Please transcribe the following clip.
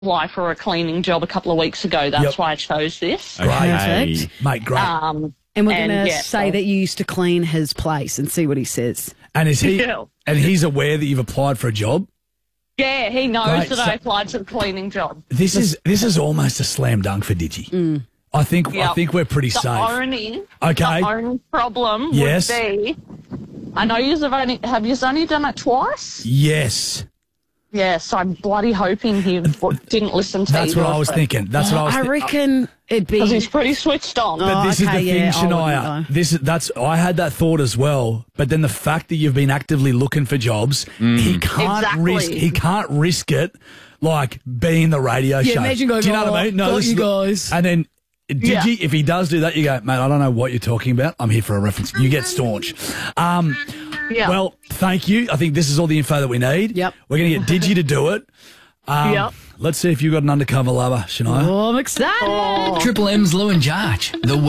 apply for a cleaning job a couple of weeks ago. That's why I chose this. Perfect. Mate, great. And we're going to say that you used to clean his place and see what he says. And is he? And he's aware that you've applied for a job? Yeah, he knows that I applied to the cleaning job. This is almost a slam dunk for Digi. I think we're pretty safe. The only problem would be, I know have you only done it twice? Yes. Yes, I'm bloody hoping he didn't listen to That's what I was thinking. That's what I was thinking. I reckon it'd be... Because he's pretty switched on. But this is the thing, Shania. I had that thought as well. But then the fact that you've been actively looking for jobs, he can't risk it like being the radio show. Imagine going, do you know what I mean? No, you guys. And then Digi, if he does do that, you go, mate, I don't know what you're talking about. I'm here for a reference. You get staunch. Well, thank you. I think this is all the info that we need. Yep. We're going to get Digi to do it. Let's see if you've got an undercover lover, Shania. Oh, I'm excited. Triple M's Lou and Jarch. The